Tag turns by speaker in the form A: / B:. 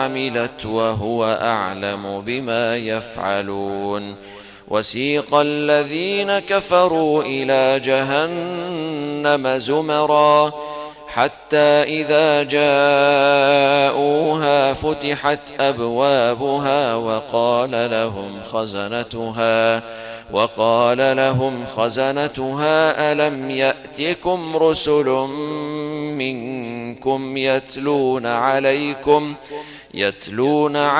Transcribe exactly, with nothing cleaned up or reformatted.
A: عملت وهو أعلم بما يفعلون. وسيق الذين كفروا إلى جهنم زمرا حتى إذا جاءوها فتحت أبوابها وقال لهم خزنتها وقال لهم خزنتها ألم يأتكم رسل منكم يتلون عليكم يتلون